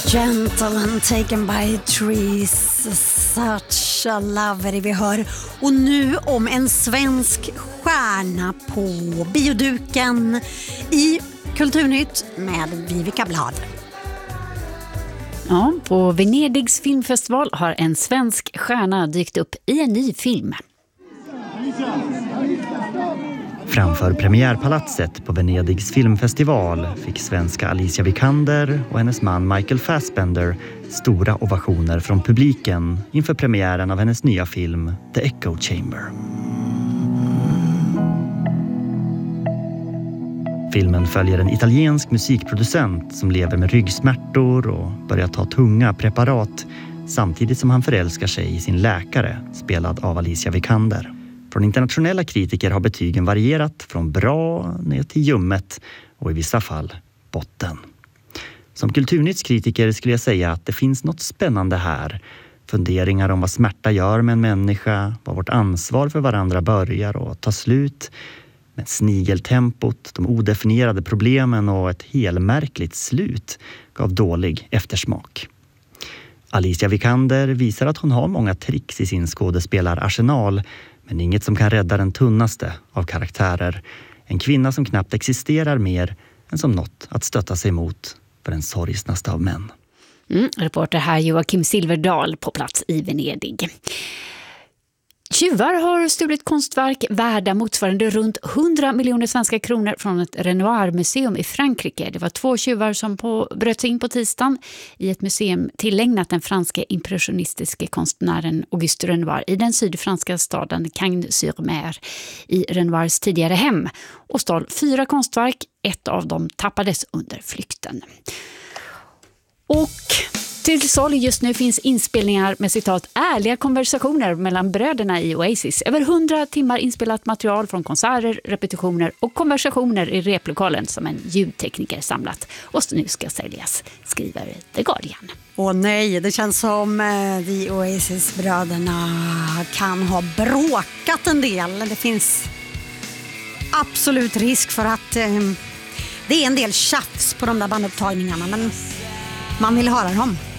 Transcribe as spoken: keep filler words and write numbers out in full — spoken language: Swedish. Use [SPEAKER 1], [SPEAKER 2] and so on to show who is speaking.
[SPEAKER 1] Gentle and taken by trees, such a love vi hör. Och nu om en svensk stjärna på bioduken i Kulturnytt med Vivica Blad.
[SPEAKER 2] Ja, på Venedigs filmfestival har en svensk stjärna dykt upp i en ny film.
[SPEAKER 3] Framför premiärpalatset på Venedigs filmfestival fick svenska Alicia Vikander och hennes man Michael Fassbender stora ovationer från publiken inför premiären av hennes nya film The Echo Chamber. Filmen följer en italiensk musikproducent som lever med ryggsmärtor och börjar ta tunga preparat samtidigt som han förälskar sig i sin läkare, spelad av Alicia Vikander. Från internationella kritiker har betygen varierat från bra ner till ljummet och i vissa fall botten. Som kulturnyttskritiker skulle jag säga att det finns något spännande här. Funderingar om vad smärta gör med en människa, vad vårt ansvar för varandra börjar och tar slut. Men snigeltempot, de odefinierade problemen och ett helmärkligt slut gav dålig eftersmak. Alicia Vikander visar att hon har många tricks i sin skådespelararsenal, men inget som kan rädda den tunnaste av karaktärer. En kvinna som knappt existerar mer än som något att stötta sig mot för den sorgsnaste av män.
[SPEAKER 2] Mm, reporter här Joakim Silverdal på plats i Venedig. Tjuvar har stulit konstverk värda motsvarande runt hundra miljoner svenska kronor från ett Renoir-museum i Frankrike. Det var två tjuvar som på, bröt in på tisdagen i ett museum tillägnat den franska impressionistiska konstnären Auguste Renoir i den sydfranska staden Cagnes-sur-Mer i Renoirs tidigare hem och stal fyra konstverk. Ett av dem tappades under flykten. Och till salu just nu finns inspelningar med citat ärliga konversationer mellan bröderna i Oasis. Över hundra timmar inspelat material från konserter, repetitioner och konversationer i replokalen som en ljudtekniker samlat. Och nu ska säljas, skriver The Guardian.
[SPEAKER 1] Åh nej, det känns som eh, de Oasis-bröderna kan ha bråkat en del. Det finns absolut risk för att eh, det är en del tjafs på de där bandupptagningarna, men man vill höra dem.